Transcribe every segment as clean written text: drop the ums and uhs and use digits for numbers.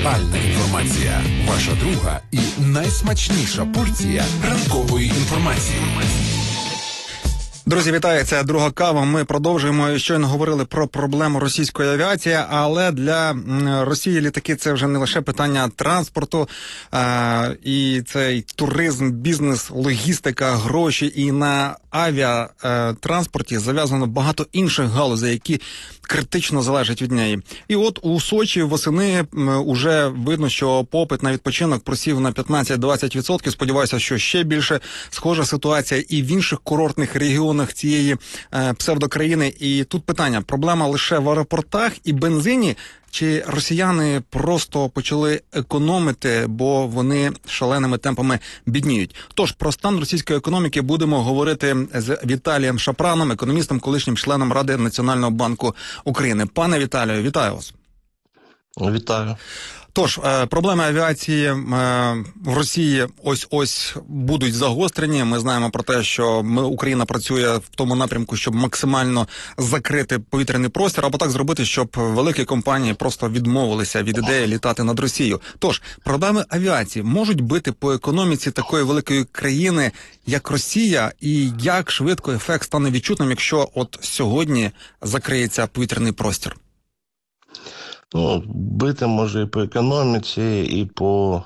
Актуальна інформація. Ваша друга і найсмачніша порція ранкової інформації. Друзі, вітаю, це «Друга кава». Ми продовжуємо. Щойно говорили про проблему російської авіації, але для Росії літаки – це вже не лише питання транспорту, і цей туризм, бізнес, логістика, гроші. І на авіатранспорті зав'язано багато інших галузей, які критично залежать від неї. І от у Сочі восени уже видно, що попит на відпочинок просів на 15-20%. Сподіваюся, що ще більше. Схожа ситуація і в інших курортних регіонах цієї псевдокраїни. І тут питання, проблема лише в аеропортах і бензині, чи росіяни просто почали економити, бо вони шаленими темпами бідніють? Тож, про стан російської економіки будемо говорити з Віталієм Шапраном, економістом, колишнім членом Ради Національного банку України. Пане Віталію, вітаю вас. Вітаю. Тож, проблеми авіації в Росії ось-ось будуть загострені. Ми знаємо про те, що Україна працює в тому напрямку, щоб максимально закрити повітряний простір, або так зробити, щоб великі компанії просто відмовилися від ідеї літати над Росією. Тож, проблеми авіації можуть бити по економіці такої великої країни, як Росія, і як швидко ефект стане відчутним, якщо от сьогодні закриється повітряний простір? Ну, бити може і по економіці, і по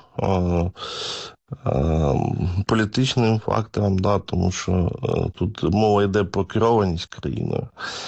політичним факторам, да, тому що тут мова йде про керованість країною.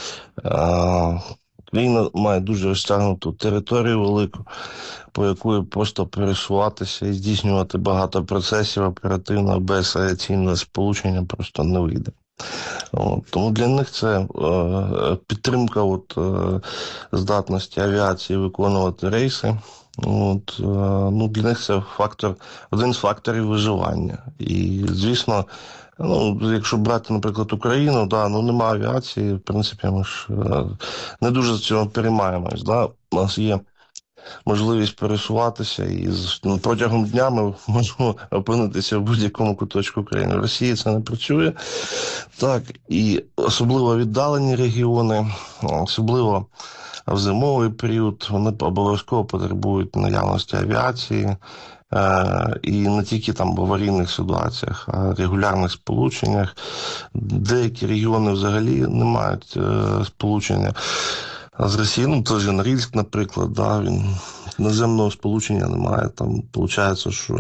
Країна має дуже розтягнуту територію велику, по якої просто пересуватися і здійснювати багато процесів оперативно без авіаційного сполучення просто не вийде. Тому для них це підтримка здатності авіації виконувати рейси. Для них це один з факторів виживання. І, звісно, якщо брати, наприклад, Україну, нема авіації, в принципі, ми ж не дуже з цього переймаємось. У нас є можливість пересуватися, і протягом дня ми можемо опинитися в будь-якому куточку країни. В Росії це не працює. Так, і особливо віддалені регіони, особливо в зимовий період, вони обов'язково потребують наявності авіації, і не тільки там в аварійних ситуаціях, а в регулярних сполученнях. Деякі регіони взагалі не мають сполучення з Росією, той же Норильськ, наприклад, він наземного сполучення немає. Там виходить, що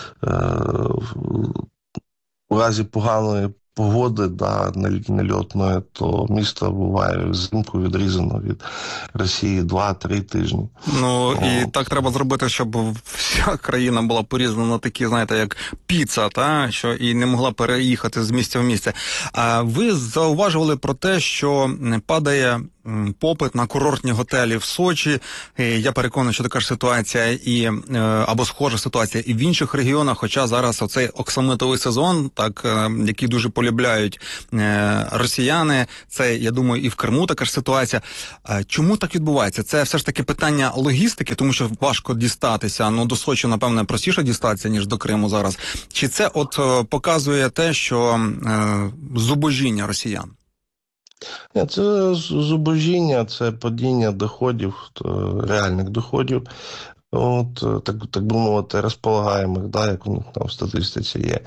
у разі поганої погоди, нельотної, то місто буває взимку відрізано від Росії 2-3 тижні. І так треба зробити, щоб вся країна була порізана на такі, знаєте, як піца, що і не могла переїхати з місця в місце. А ви зауважували про те, що падає попит на курортні готелі в Сочі. Я переконаний, що така ж ситуація або схожа ситуація і в інших регіонах, хоча зараз оцей оксамитовий сезон, який дуже полюбляють росіяни, це, я думаю, і в Криму така ж ситуація. Чому так відбувається? Це все ж таки питання логістики, тому що важко дістатися. До Сочі, напевне, простіше дістатися, ніж до Криму зараз. Чи це показує те, що зубожіння росіян? Це зубожіння, це падіння доходів, реальних доходів, так би мовити, розполагаємих, як у них там в статистиці є.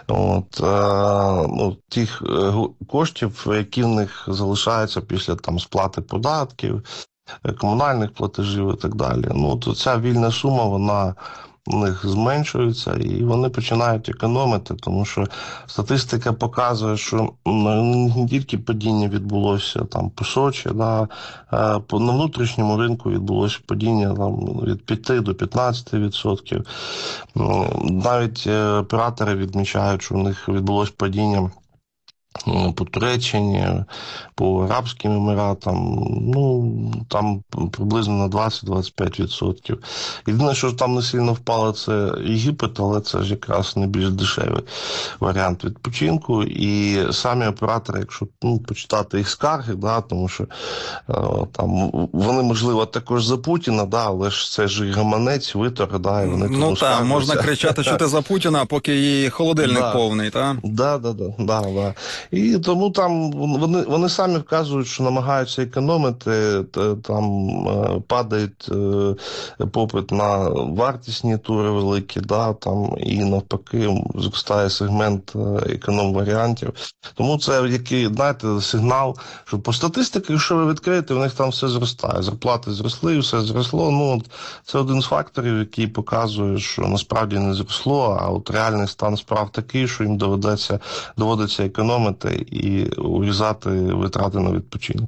Тих коштів, які в них залишаються після сплати податків, комунальних платежів і так далі. Ця вільна сума, вона у них зменшується, і вони починають економити, тому що статистика показує, що не тільки падіння відбулося по Сочі, на внутрішньому ринку відбулося падіння від 5 до 15%. Навіть оператори відмічають, що у них відбулося падіння по Туреччині, по Арабським Еміратам, там приблизно на 20-25%. Єдине, що там не сильно впало, це Єгипет, але це ж якраз найбільш дешевий варіант відпочинку. І самі оператори, якщо почитати їх скарги, тому що вони, можливо, також за Путіна, але ж це ж і гаманець, витор, і вони тому можна кричати, що ти за Путіна, поки її холодильник повний, так? Да. І тому там вони самі вказують, що намагаються економити, там падають попит на вартісні тури великі, да, там, і навпаки зростає сегмент економ-варіантів. Тому це який, знаєте, сигнал, що по статистиці, якщо ви відкриєте, в них там все зростає. Зарплати зросли, все зросло. Ну, це один з факторів, який показує, що насправді не зросло, а от реальний стан справ такий, що їм доводиться економити і урізати витрати на відпочинок.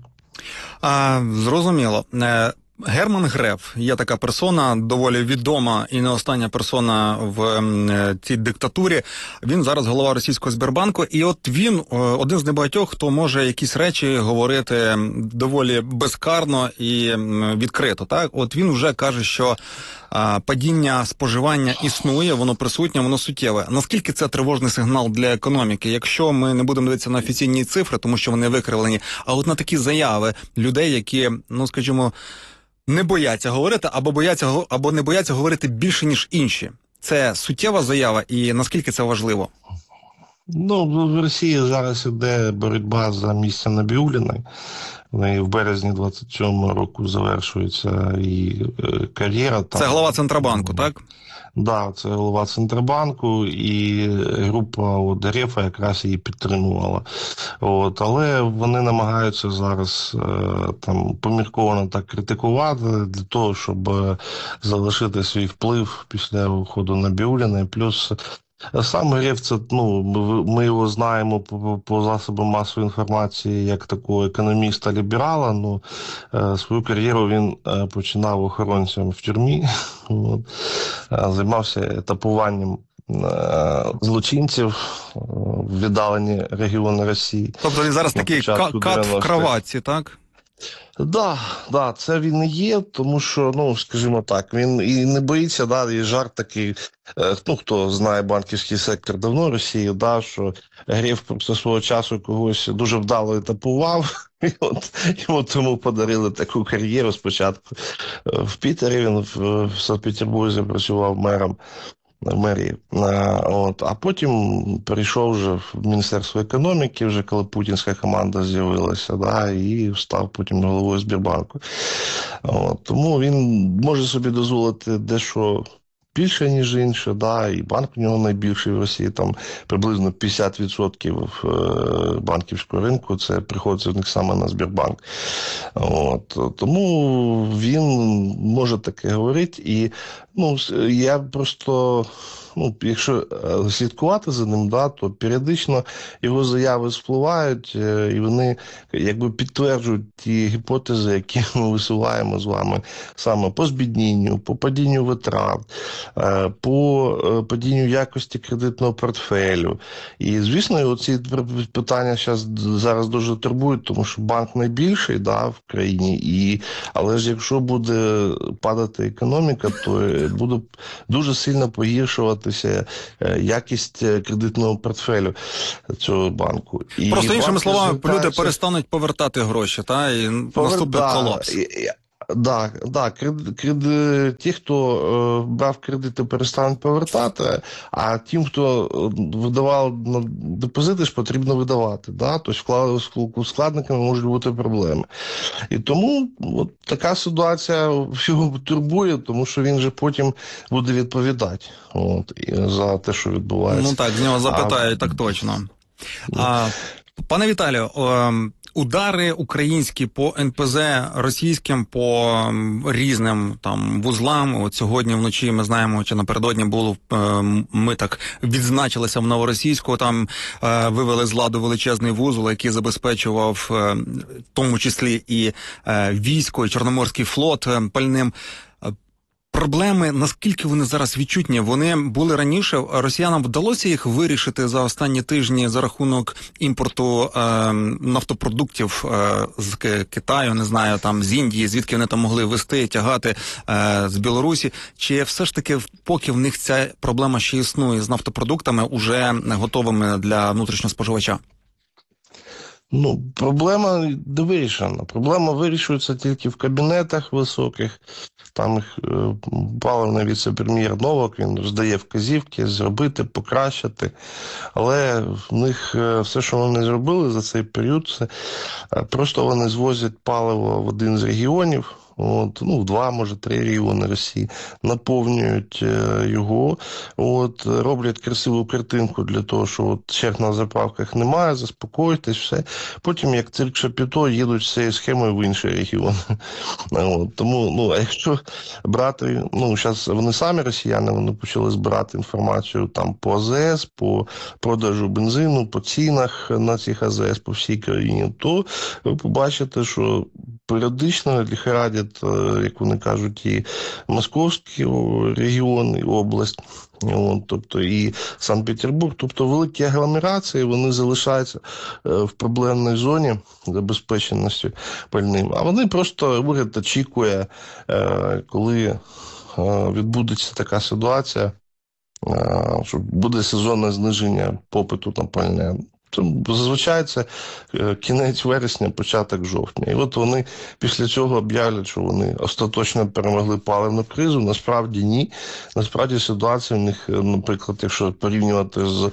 Зрозуміло. Герман Греф є така персона, доволі відома і не остання персона в цій диктатурі. Він зараз голова російського Сбербанку, і от він один з небагатьох, хто може якісь речі говорити доволі безкарно і відкрито. Так, от він вже каже, що падіння споживання існує, воно присутнє, воно суттєве. Наскільки це тривожний сигнал для економіки? Якщо ми не будемо дивитися на офіційні цифри, тому що вони викривлені, а от на такі заяви людей, які, ну скажімо, не бояться говорити, або не бояться говорити більше, ніж інші. Це суттєва заява, і наскільки це важливо? Ну, в Росії зараз іде боротьба за місце Набіуліної. В неї в березні 27-го року завершується її кар'єра. Там, це голова Центробанку, так? Да, це голова Центробанку, і група Грефа якраз її підтримувала. От, але вони намагаються зараз там помірковано так критикувати для того, щоб залишити свій вплив після уходу Набіуліної. Плюс сам Греф, це, ну, ми його знаємо по засобам масової інформації як такого економіста-ліберала. Ну, свою кар'єру він починав охоронцем в тюрмі, от, займався етапуванням злочинців в віддалені регіони Росії. Тобто він зараз такий кат в кроватці, так? Да, це він і є, тому що, ну, скажімо так, він і не боїться, да, і жарт такий, ну, хто знає банківський сектор давно Росії, да, що Греф просто свого часу когось дуже вдало етапував, і йому тому подарили таку кар'єру спочатку. В Пітері він в Санкт-Петербурзі працював мером. Мерії. От, а потім перейшов вже в Міністерство економіки, вже коли путінська команда з'явилася, да, і став потім головою Сбербанку. От, тому він може собі дозволити дещо більше, ніж інше, да, і банк у нього найбільший в Росії, там приблизно 50% банківського ринку, це приходиться в них саме на Сбербанк. От, тому він може таке говорити, і, ну, я просто, ну, якщо слідкувати за ним, да, то періодично його заяви спливають, і вони якби підтверджують ті гіпотези, які ми висуваємо з вами саме по збіднінню, по падінню витрат, по падінню якості кредитного портфелю. І, звісно, ці питання зараз дуже турбують, тому що банк найбільший, да, в країні, але ж якщо буде падати економіка, то буде дуже сильно погіршуватися якість кредитного портфелю цього банку. І просто іншими словами, люди перестануть повертати гроші, та, і наступить колапс. Ті, хто брав кредити, перестануть повертати, а тим, хто видавав депозити, ж потрібно видавати. Да? Тобто вкладниками можуть бути проблеми. І тому от така ситуація його турбує, тому що він же потім буде відповідати за те, що відбувається. Ну так, з нього запитають, так точно. Пане Віталію, удари українські по НПЗ, російським по різним там вузлам. От сьогодні вночі ми знаємо, чи напередодні було, ми так відзначилися в Новоросійську, там вивели з ладу величезний вузол, який забезпечував в тому числі і військо, і Чорноморський флот пальним. Проблеми, наскільки вони зараз відчутні, вони були раніше, росіянам вдалося їх вирішити за останні тижні за рахунок імпорту нафтопродуктів з Китаю, не знаю, там з Індії, звідки вони там могли везти, тягати з Білорусі, чи все ж таки поки в них ця проблема ще існує з нафтопродуктами, уже готовими для внутрішнього споживача? Проблема не вирішена. Проблема вирішується тільки в кабінетах високих. Там їх паливний віце-прем'єр Новак, він роздає вказівки зробити, покращити. Але в них все, що вони зробили за цей період, це просто вони звозять паливо в один з регіонів, в 2, може 3 регіони Росії, наповнюють його, роблять красиву картинку для того, що черг на заправках немає, заспокоїтесь, все. Потім, як цирк Шапіто, їдуть з цією схемою в інший регіон. Тому, а якщо брати, зараз вони самі, росіяни, вони почали збирати інформацію там по АЗС, по продажу бензину, по цінах на цих АЗС по всій країні, то ви побачите, що періодично лихорадять, як вони кажуть, і Московський регіон, і область, тобто і Санкт-Петербург, тобто великі агломерації, вони залишаються в проблемній зоні забезпеченості пальним, а вони просто, уряд очікує, коли відбудеться така ситуація, що буде сезонне зниження попиту на пальне. Зазвичай це кінець вересня, початок жовтня. І от вони після цього об'являть, що вони остаточно перемогли паливну кризу. Насправді ні. Насправді ситуація в них, наприклад, якщо порівнювати з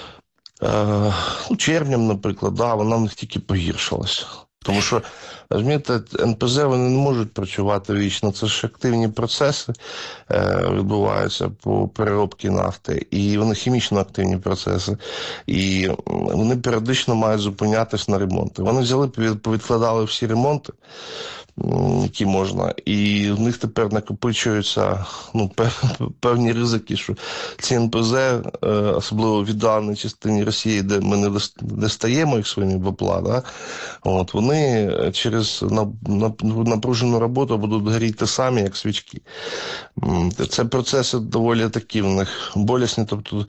червнем, наприклад, вона в них тільки погіршилася. Тому що, розумієте, НПЗ вони не можуть працювати вічно. Це ж активні процеси відбуваються по переробці нафти. І вони хімічно активні процеси. І вони періодично мають зупинятись на ремонти. Вони взяли, повідкладали всі ремонти, які можна. І в них тепер накопичуються певні ризики, що ці НПЗ, особливо в віддаленій частині Росії, де ми не достаємо їх своїми БПЛА, вони через напружену роботу будуть горіти самі, як свічки. Це процеси доволі такі в них болісні, тобто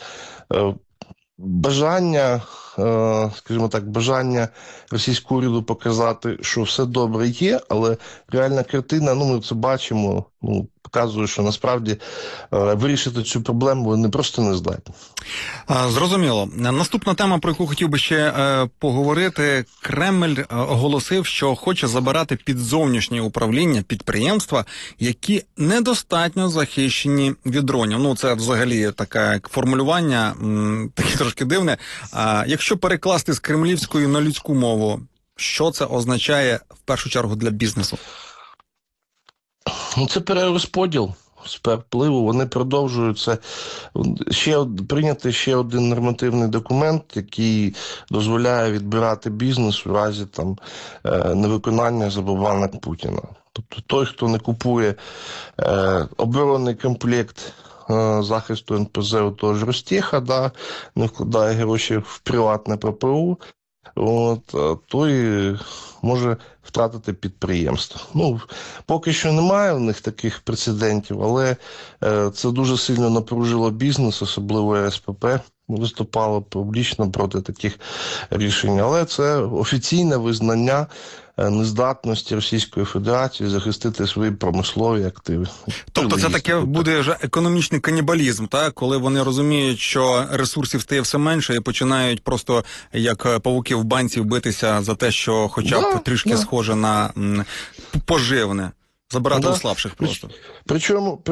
бажання, скажімо так, бажання російського уряду показати, що все добре є, але реальна картина, ми це бачимо, показує, що насправді вирішити цю проблему вони просто не здатні. Зрозуміло. Наступна тема, про яку хотів би ще поговорити. Кремль оголосив, що хоче забирати під зовнішнє управління підприємства, які недостатньо захищені від дронів. Це взагалі таке формулювання, таке трошки дивне. Якщо перекласти з кремлівської на людську мову, що це означає в першу чергу для бізнесу? Це перерозподіл сфер впливу. Вони продовжують це. Прийняти ще один нормативний документ, який дозволяє відбирати бізнес у разі невиконання забаганок Путіна. Тобто той, хто не купує оборонний комплект захисту НПЗ у того ж Ростеха, не вкладає гроші в приватне ППУ, той може втратити підприємство. Поки що немає в них таких прецедентів, але це дуже сильно напружило бізнес, особливо СПП, виступало публічно проти таких рішень. Але це офіційне визнання нездатності Російської Федерації захистити свої промислові активи. Тобто це таке буде вже економічний канібалізм, так? Коли вони розуміють, що ресурсів стає все менше і починають просто як павуки в банці битися за те, що хоча б трішки схоже на поживне. Забирати у слабших просто. Причому